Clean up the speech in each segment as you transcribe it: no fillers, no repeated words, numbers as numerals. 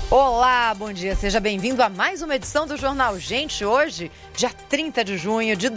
Olá, bom dia, seja bem-vindo a mais uma edição do Jornal Gente. Hoje, dia 30 de junho de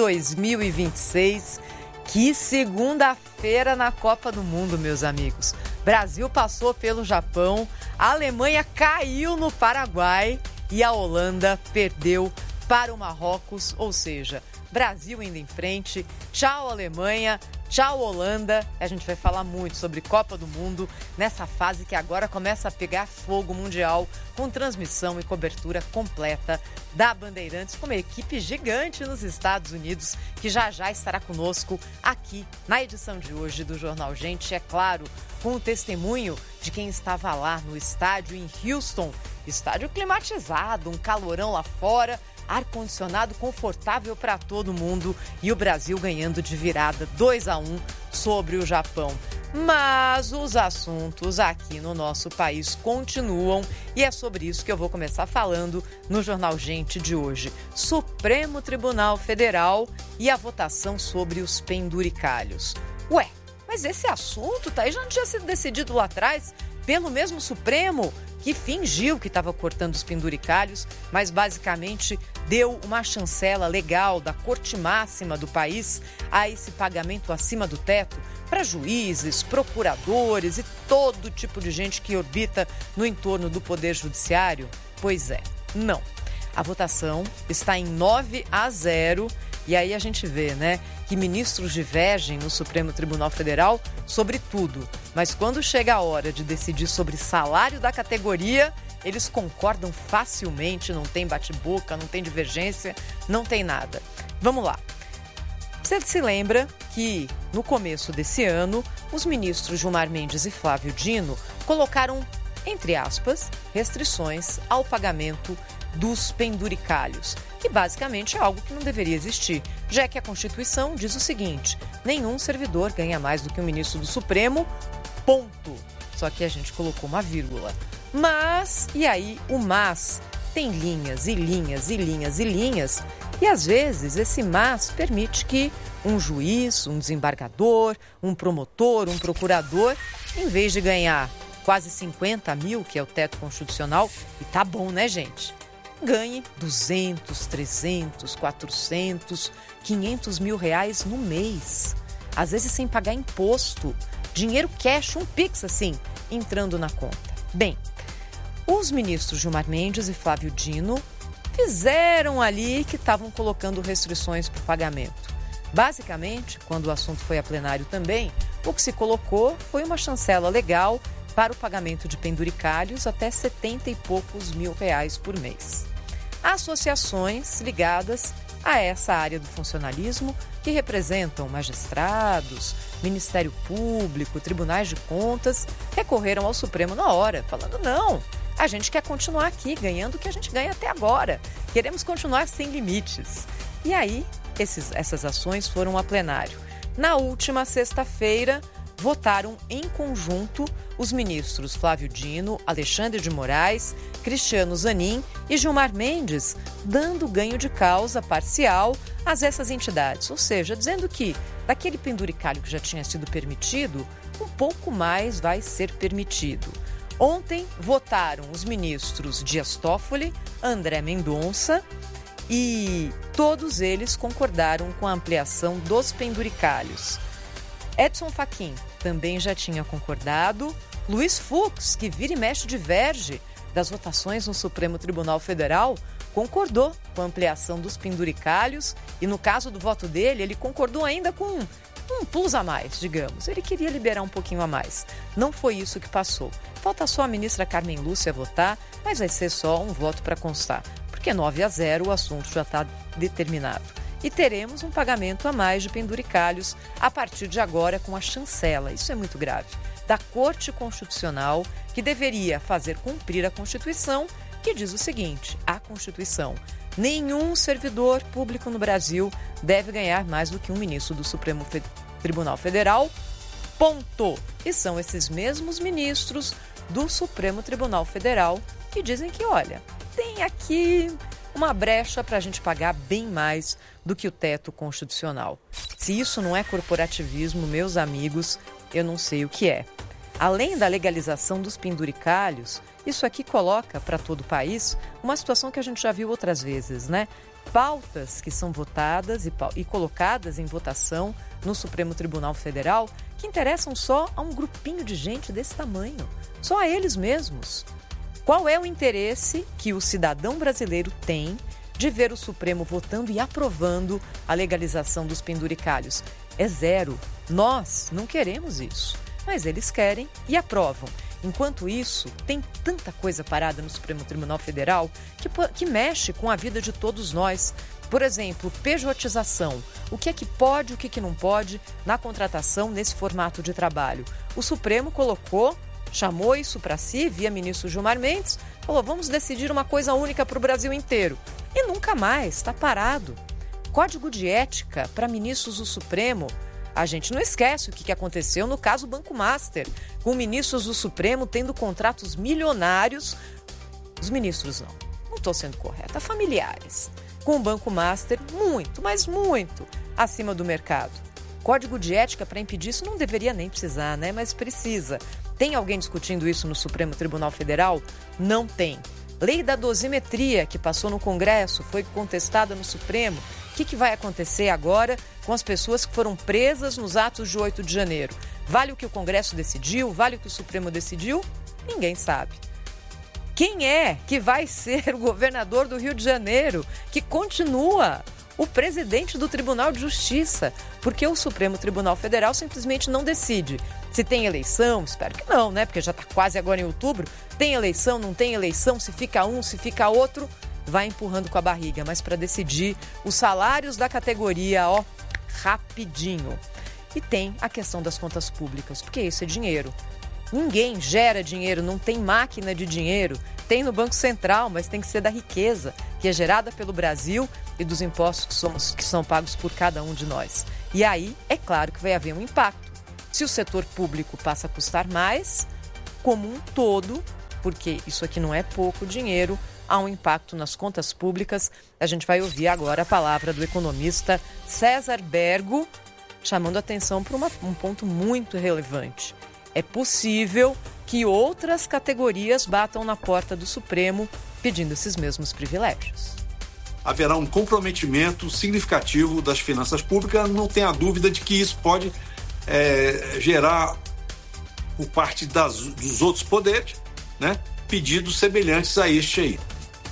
2026, que segunda-feira na Copa do Mundo, meus amigos. Brasil passou pelo Japão, a Alemanha caiu no Paraguai e a Holanda perdeu para o Marrocos, ou seja, Brasil indo em frente. Tchau, Alemanha. Tchau, Holanda. A gente vai falar muito sobre Copa do Mundo nessa fase que agora começa a pegar fogo mundial, com transmissão e cobertura completa da Bandeirantes, com uma equipe gigante nos Estados Unidos, que já estará conosco aqui na edição de hoje do Jornal Gente. É claro, com o testemunho de quem estava lá no estádio em Houston, estádio climatizado, um calorão lá fora, ar-condicionado confortável para todo mundo e o Brasil ganhando de virada 2-1 sobre o Japão. Mas os assuntos aqui no nosso país continuam e é sobre isso que eu vou começar falando no Jornal Gente de hoje. Supremo Tribunal Federal e a votação sobre os penduricalhos. Ué, mas esse assunto já não tinha sido decidido lá atrás pelo mesmo Supremo, que fingiu que estava cortando os penduricalhos, mas basicamente deu uma chancela legal da Corte Máxima do país a esse pagamento acima do teto para juízes, procuradores e todo tipo de gente que orbita no entorno do Poder Judiciário? Pois é, não. A votação está em 9-0 e aí a gente vê, né, que ministros divergem no Supremo Tribunal Federal sobre tudo, mas quando chega a hora de decidir sobre salário da categoria, eles concordam facilmente, não tem bate-boca, não tem divergência, não tem nada. Vamos lá. Você se lembra que, no começo desse ano, os ministros Gilmar Mendes e Flávio Dino colocaram, entre aspas, restrições ao pagamento dos penduricalhos, que basicamente é algo que não deveria existir, já que a Constituição diz o seguinte: nenhum servidor ganha mais do que o ministro do Supremo, ponto. Só que a gente colocou uma vírgula. Mas, e aí o mas tem linhas e linhas e linhas e linhas, e às vezes esse mas permite que um juiz, um desembargador, um promotor, um procurador, em vez de ganhar quase 50 mil, que é o teto constitucional, e tá bom, né, gente? Ganhe 200, 300, 400, 500 mil reais no mês. Às vezes sem pagar imposto. Dinheiro cash, um pix assim, entrando na conta. Bem, os ministros Gilmar Mendes e Flávio Dino fizeram ali que estavam colocando restrições para o pagamento. Basicamente, quando o assunto foi a plenário também, o que se colocou foi uma chancela legal para o pagamento de penduricalhos até 70 e poucos mil reais por mês. Associações ligadas a essa área do funcionalismo, que representam magistrados, Ministério Público, tribunais de contas, recorreram ao Supremo na hora, falando: não, a gente quer continuar aqui ganhando o que a gente ganha até agora, queremos continuar sem limites. E aí, essas ações foram a plenário. Na última sexta-feira, votaram em conjunto os ministros Flávio Dino, Alexandre de Moraes, Cristiano Zanin e Gilmar Mendes, dando ganho de causa parcial a essas entidades, ou seja, dizendo que daquele penduricalho que já tinha sido permitido, um pouco mais vai ser permitido. Ontem votaram os ministros Dias Toffoli, André Mendonça, e todos eles concordaram com a ampliação dos penduricalhos. Edson Fachin também já tinha concordado. Luiz Fux, que vira e mexe diverge das votações no Supremo Tribunal Federal, concordou com a ampliação dos penduricalhos e, no caso do voto dele, ele concordou ainda com um plus a mais, digamos. Ele queria liberar um pouquinho a mais. Não foi isso que passou. Falta só a ministra Carmen Lúcia votar, mas vai ser só um voto para constar, porque 9-0 o assunto já está determinado. E teremos um pagamento a mais de penduricalhos a partir de agora com a chancela, isso é muito grave, da Corte Constitucional, que deveria fazer cumprir a Constituição, que diz o seguinte: a Constituição: nenhum servidor público no Brasil deve ganhar mais do que um ministro do Supremo Tribunal Federal, ponto. E são esses mesmos ministros do Supremo Tribunal Federal que dizem que, olha, tem aqui uma brecha para a gente pagar bem mais do que o teto constitucional. Se isso não é corporativismo, meus amigos, eu não sei o que é. além da legalização dos penduricalhos, isso aqui coloca para todo o país uma situação que a gente já viu outras vezes, né? Pautas que são votadas e colocadas em votação no Supremo Tribunal Federal que interessam só a um grupinho de gente desse tamanho, só a eles mesmos. Qual é o interesse que o cidadão brasileiro tem de ver o Supremo votando e aprovando a legalização dos penduricalhos? É zero. Nós não queremos isso, mas eles querem e aprovam. Enquanto isso, tem tanta coisa parada no Supremo Tribunal Federal que mexe com a vida de todos nós. Por exemplo, pejotização. O que é que pode, o que é que não pode na contratação nesse formato de trabalho? O Supremo chamou isso para si, via ministro Gilmar Mendes, falou, vamos decidir uma coisa única para o Brasil inteiro. E nunca mais, está parado. Código de ética para ministros do Supremo. A gente não esquece o que aconteceu no caso Banco Master, com ministros do Supremo tendo contratos milionários. Os ministros não estou sendo correta, familiares, com o Banco Master muito, mas muito acima do mercado. Código de ética para impedir isso não deveria nem precisar, né? Mas precisa. Tem alguém discutindo isso no Supremo Tribunal Federal? Não tem. Lei da dosimetria, que passou no Congresso, foi contestada no Supremo. O que vai acontecer agora com as pessoas que foram presas nos atos de 8 de janeiro? Vale o que o Congresso decidiu? Vale o que o Supremo decidiu? Ninguém sabe. Quem é que vai ser o governador do Rio de Janeiro, que continua o presidente do Tribunal de Justiça? Porque o Supremo Tribunal Federal simplesmente não decide. Se tem eleição, espero que não, né? Porque já está quase agora em outubro. Tem eleição, não tem eleição, se fica um, se fica outro, vai empurrando com a barriga. Mas para decidir os salários da categoria, rapidinho. E tem a questão das contas públicas, porque isso é dinheiro. Ninguém gera dinheiro, não tem máquina de dinheiro. Tem no Banco Central, mas tem que ser da riqueza, que é gerada pelo Brasil e dos impostos que são pagos por cada um de nós. E aí, é claro que vai haver um impacto. Se o setor público passa a custar mais, como um todo, porque isso aqui não é pouco dinheiro, há um impacto nas contas públicas. A gente vai ouvir agora a palavra do economista César Bergo, chamando a atenção para um ponto muito relevante. É possível que outras categorias batam na porta do Supremo pedindo esses mesmos privilégios. Haverá um comprometimento significativo das finanças públicas, não tenha dúvida de que isso pode gerar, por parte dos outros poderes, né, pedidos semelhantes a este aí.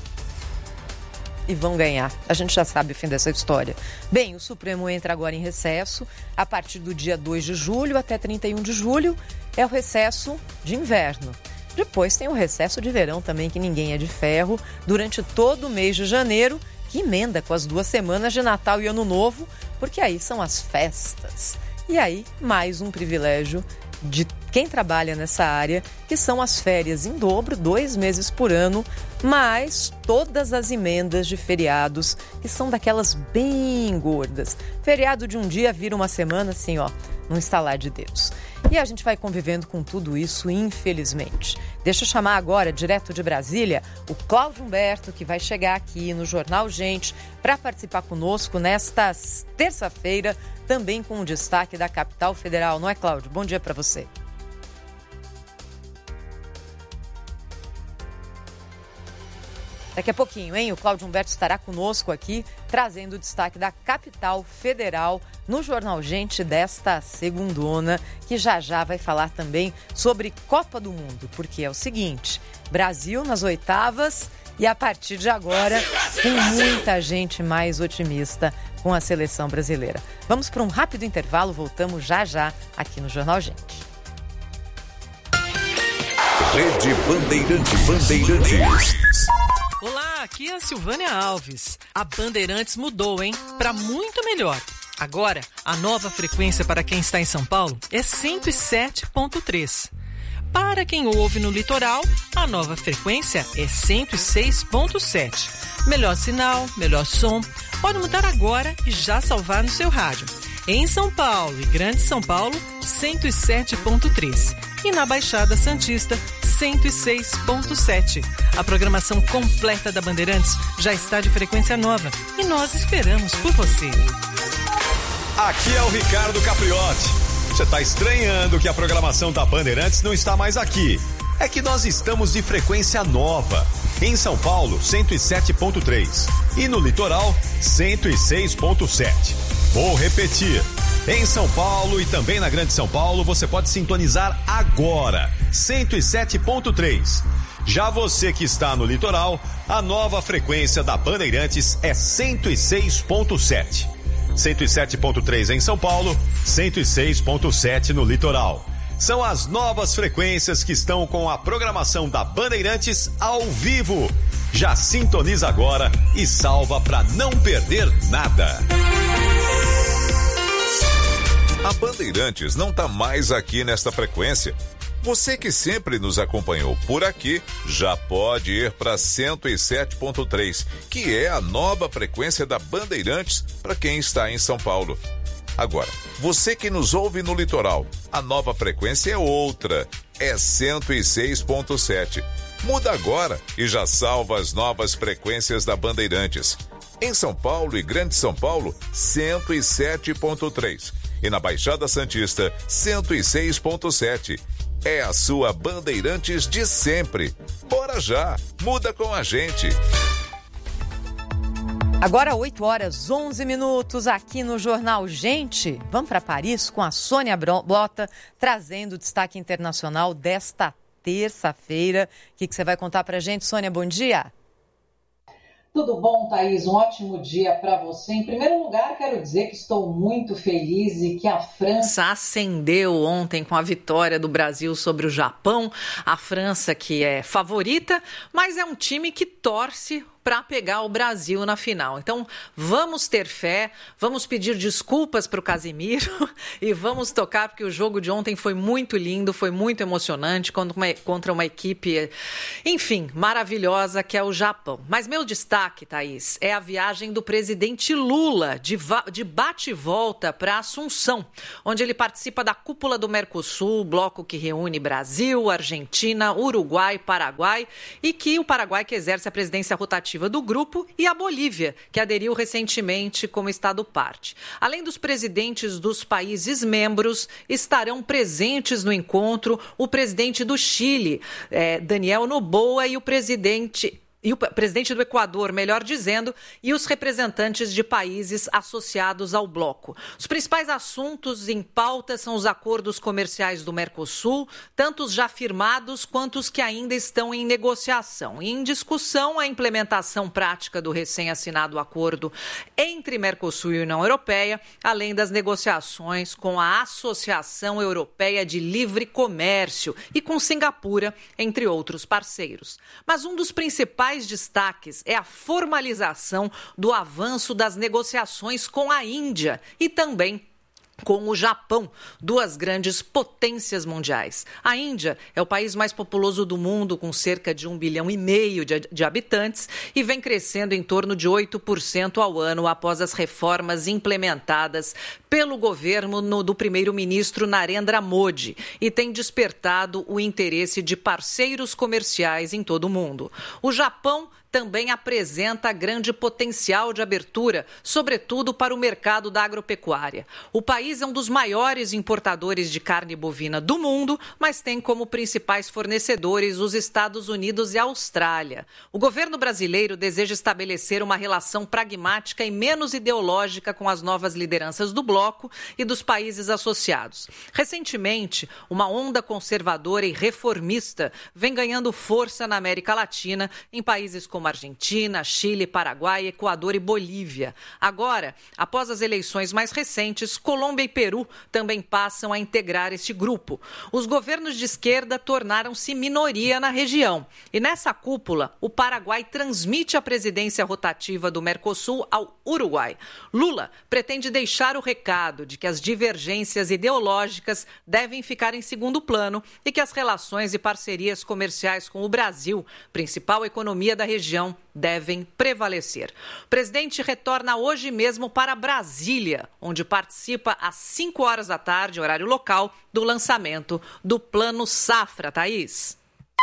E vão ganhar. A gente já sabe o fim dessa história. Bem, o Supremo entra agora em recesso. A partir do dia 2 de julho até 31 de julho é o recesso de inverno. Depois tem o recesso de verão também, que ninguém é de ferro, durante todo o mês de janeiro, que emenda com as 2 semanas de Natal e Ano Novo, porque aí são as festas. E aí, mais um privilégio de quem trabalha nessa área, que são as férias em dobro, 2 meses por ano, mais todas as emendas de feriados, que são daquelas bem gordas. Feriado de um dia vira uma semana, assim, num estalar de dedos. E a gente vai convivendo com tudo isso, infelizmente. Deixa eu chamar agora, direto de Brasília, o Cláudio Humberto, que vai chegar aqui no Jornal Gente para participar conosco nesta terça-feira, também com o destaque da capital federal. Não é, Cláudio? Bom dia para você. Daqui a pouquinho, hein? O Cláudio Humberto estará conosco aqui, trazendo o destaque da capital federal no Jornal Gente desta segundona, que já vai falar também sobre Copa do Mundo, porque é o seguinte, Brasil nas oitavas e a partir de agora tem muita gente mais otimista com a seleção brasileira. Vamos para um rápido intervalo, voltamos já aqui no Jornal Gente. Rede Bandeirantes. Olá, aqui é a Silvânia Alves. A Bandeirantes mudou, hein? Para muito melhor. Agora, a nova frequência para quem está em São Paulo é 107.3. Para quem ouve no litoral, a nova frequência é 106.7. Melhor sinal, melhor som. Pode mudar agora e já salvar no seu rádio. Em São Paulo e Grande São Paulo, 107.3. E na Baixada Santista, 106.7. A programação completa da Bandeirantes já está de frequência nova e nós esperamos por você. Aqui é o Ricardo Capriotti. Você está estranhando que a programação da Bandeirantes não está mais aqui. É que nós estamos de frequência nova. Em São Paulo, 107.3. E no litoral, 106.7. Vou repetir. Em São Paulo e também na Grande São Paulo, você pode sintonizar agora. 107.3. Já você que está no litoral, a nova frequência da Bandeirantes é 106.7. 107.3 em São Paulo, 106.7 no litoral. São as novas frequências que estão com a programação da Bandeirantes ao vivo. Já sintoniza agora e salva para não perder nada. A Bandeirantes não está mais aqui nesta frequência. Você que sempre nos acompanhou por aqui já pode ir para 107.3, que é a nova frequência da Bandeirantes para quem está em São Paulo. Agora, você que nos ouve no litoral, a nova frequência é outra, é 106.7. Muda agora e já salva as novas frequências da Bandeirantes. Em São Paulo e Grande São Paulo, 107.3. E na Baixada Santista, 106.7. É a sua Bandeirantes de sempre. Bora já, muda com a gente. Agora 8h11 aqui no Jornal Gente. Vamos para Paris com a Sônia Blota, trazendo o destaque internacional desta terça-feira. O que você vai contar para a gente, Sônia? Bom dia. Tudo bom, Thaís? Um ótimo dia para você. Em primeiro lugar, quero dizer que estou muito feliz e que a França acendeu ontem com a vitória do Brasil sobre o Japão. A França, que é favorita, mas é um time que torce para pegar o Brasil na final. Então, vamos ter fé, vamos pedir desculpas para o Casemiro e vamos tocar, porque o jogo de ontem foi muito lindo, foi muito emocionante contra uma equipe, enfim, maravilhosa, que é o Japão. Mas meu destaque, Thaís, é a viagem do presidente Lula de bate e volta para Assunção, onde ele participa da cúpula do Mercosul, bloco que reúne Brasil, Argentina, Uruguai, Paraguai, e que o Paraguai que exerce a presidência rotativa do grupo, e a Bolívia, que aderiu recentemente como Estado-parte. Além dos presidentes dos países membros, estarão presentes no encontro o presidente do Chile, Daniel Noboa, e o presidente do Equador, melhor dizendo, e os representantes de países associados ao bloco. Os principais assuntos em pauta são os acordos comerciais do Mercosul, tanto os já firmados quanto os que ainda estão em negociação. E em discussão, a implementação prática do recém-assinado acordo entre Mercosul e União Europeia, além das negociações com a Associação Europeia de Livre Comércio e com Singapura, entre outros parceiros. Mas um dos principais destaques é a formalização do avanço das negociações com a Índia e também com o Japão, duas grandes potências mundiais. A Índia é o país mais populoso do mundo, com cerca de 1,5 bilhão de habitantes, e vem crescendo em torno de 8% ao ano após as reformas implementadas pelo governo do primeiro-ministro Narendra Modi, e tem despertado o interesse de parceiros comerciais em todo o mundo. O Japão também apresenta grande potencial de abertura, sobretudo para o mercado da agropecuária. O país é um dos maiores importadores de carne bovina do mundo, mas tem como principais fornecedores os Estados Unidos e a Austrália. O governo brasileiro deseja estabelecer uma relação pragmática e menos ideológica com as novas lideranças do bloco e dos países associados. Recentemente, uma onda conservadora e reformista vem ganhando força na América Latina, em países como Argentina, Chile, Paraguai, Equador e Bolívia. Agora, após as eleições mais recentes, Colômbia e Peru também passam a integrar este grupo. Os governos de esquerda tornaram-se minoria na região. E nessa cúpula, o Paraguai transmite a presidência rotativa do Mercosul ao Uruguai. Lula pretende deixar o recado de que as divergências ideológicas devem ficar em segundo plano e que as relações e parcerias comerciais com o Brasil, principal economia da região, devem prevalecer. O presidente retorna hoje mesmo para Brasília, onde participa às 5 horas da tarde, horário local, do lançamento do Plano Safra, Thaís.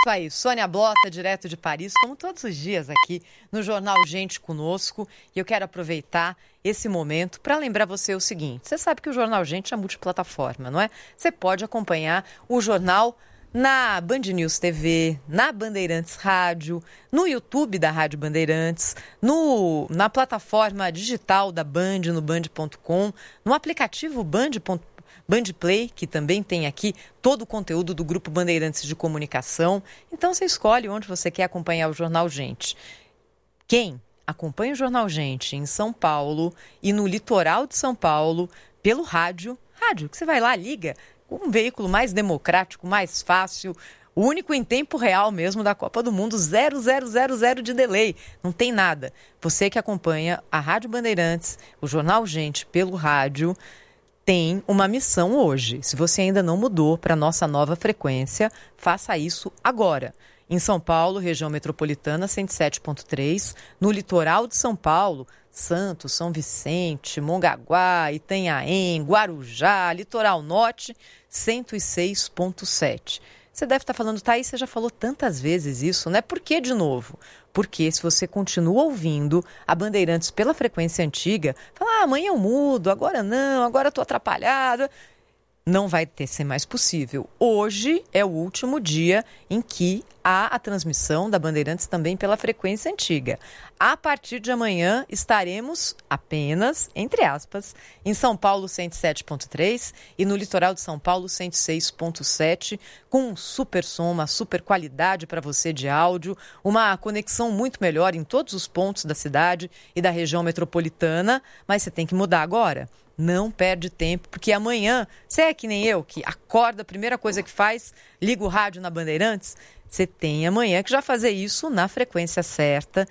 Isso aí, Sônia Blota, direto de Paris, como todos os dias aqui no Jornal Gente conosco. E eu quero aproveitar esse momento para lembrar você o seguinte: você sabe que o Jornal Gente é multiplataforma, não é? Você pode acompanhar o jornal na Band News TV, na Bandeirantes Rádio, no YouTube da Rádio Bandeirantes, na plataforma digital da Band, no band.com, no aplicativo Bandplay, que também tem aqui todo o conteúdo do Grupo Bandeirantes de Comunicação. Então você escolhe onde você quer acompanhar o Jornal Gente. Quem acompanha o Jornal Gente em São Paulo e no litoral de São Paulo, pelo rádio que você vai lá, liga, um veículo mais democrático, mais fácil, único em tempo real mesmo da Copa do Mundo, 0000 de delay, não tem nada. Você que acompanha a Rádio Bandeirantes, o Jornal Gente pelo rádio, tem uma missão hoje. Se você ainda não mudou para a nossa nova frequência, faça isso agora. Em São Paulo, região metropolitana, 107.3. No litoral de São Paulo, Santos, São Vicente, Mongaguá, Itanhaém, Guarujá, Litoral Norte, 106.7. Você deve estar falando, Thaís, você já falou tantas vezes isso, né? Por que de novo? Porque se você continua ouvindo a Bandeirantes pela frequência antiga, fala, amanhã eu mudo, agora não, agora estou atrapalhada. Não vai ser mais possível. Hoje é o último dia em que há a transmissão da Bandeirantes também pela frequência antiga. A partir de amanhã estaremos apenas, entre aspas, em São Paulo 107.3 e no litoral de São Paulo 106.7, com um super som, uma super qualidade para você de áudio, uma conexão muito melhor em todos os pontos da cidade e da região metropolitana, mas você tem que mudar agora. Não perde tempo, porque amanhã, você é que nem eu, que acorda, a primeira coisa que faz, liga o rádio na Bandeirantes, você tem amanhã que já fazer isso na frequência certa,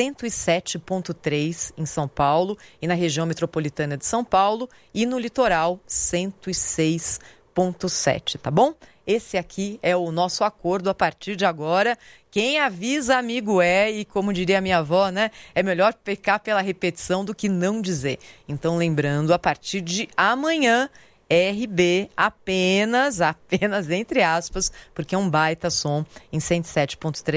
107.3 em São Paulo e na região metropolitana de São Paulo e no litoral 106.7, tá bom? Esse aqui é o nosso acordo a partir de agora. Quem avisa, amigo é, e como diria a minha avó, né? É melhor pecar pela repetição do que não dizer. Então, lembrando, a partir de amanhã, RB apenas entre aspas, porque é um baita som em 107.3.